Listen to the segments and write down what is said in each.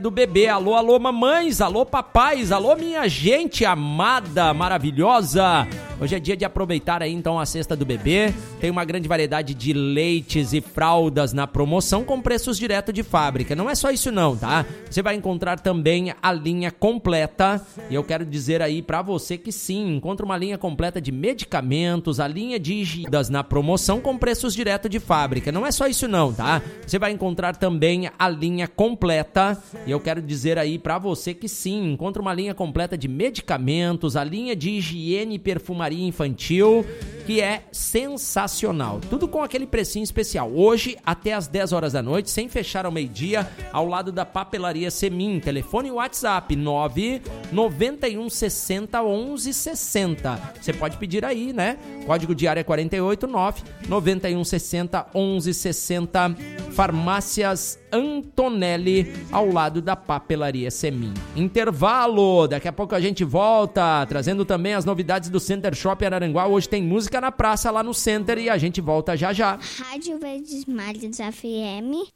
do bebê. Alô, alô, mamães, alô, papais, alô, minha gente amada, maravilhosa. Hoje é dia de aproveitar aí então a cesta do bebê. Tem uma grande variedade de leites e fraldas na promoção com preços direto de fábrica. Não é só isso não, tá? Você vai encontrar também a linha completa. E eu quero dizer aí pra você que sim, encontra uma linha completa de medicamentos, a linha de higiene na promoção com preços direto de fábrica. Não é só isso não, tá? Você vai encontrar também a linha completa. E eu quero dizer aí pra você que sim, encontra uma linha completa de medicamentos, a linha de higiene e perfumaria infantil, que é sensacional. Tudo com aquele precinho especial. Hoje, até às 10 horas da noite, sem fechar ao meio-dia, ao lado da Papelaria Semin. Telefone e WhatsApp 991 60 11 60. Você pode pedir aí, né? Código de área 489 91 60 11 60. Farmácias Antonelli, ao lado da Papelaria Semin. Intervalo, daqui a pouco a gente volta, trazendo também as novidades do Center Shopping Araranguá. Hoje tem música na praça lá no Center e a gente volta já já. Rádio Verdes Mares FM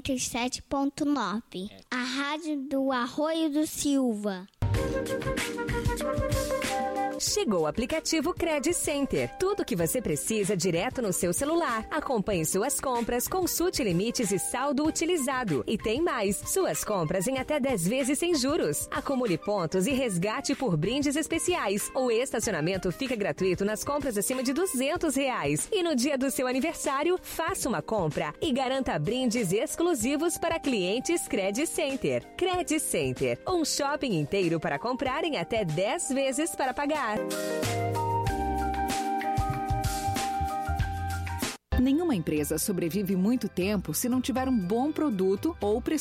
87.9. A rádio do Arroio do Silva. Chegou o aplicativo Credit Center. Tudo o que você precisa direto no seu celular. Acompanhe suas compras, consulte limites e saldo utilizado. E tem mais, suas compras em até 10 vezes sem juros. Acumule pontos e resgate por brindes especiais. O estacionamento fica gratuito nas compras acima de R$200. E no dia do seu aniversário, faça uma compra e garanta brindes exclusivos para clientes Credit Center. Credit Center, um shopping inteiro para comprar em até 10 vezes para pagar. Nenhuma empresa sobrevive muito tempo se não tiver um bom produto ou prestação